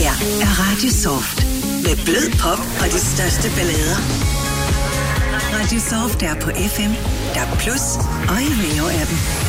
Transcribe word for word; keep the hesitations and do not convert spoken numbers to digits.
her er Radio Soft. Med blød pop og de største ballader. Radio Soft er på F M, D A B plus og i Rio appen.